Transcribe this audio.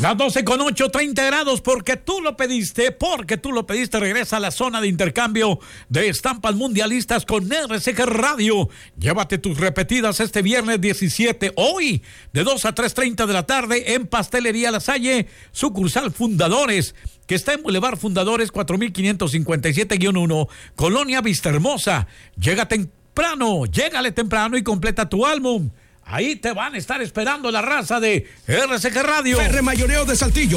Las 12:08, 30 grados, porque tú lo pediste, regresa a la zona de intercambio de estampas mundialistas con RCG Radio. Llévate tus repetidas este viernes 17, hoy, de 2 a 3:30 de la tarde, en Pastelería La Salle, sucursal Fundadores, que está en Boulevard Fundadores 4557-1, Colonia Vistahermosa. Llégale temprano y completa tu álbum. Ahí te van a estar esperando la raza de RCG Radio. Mayoreo de Saltillo.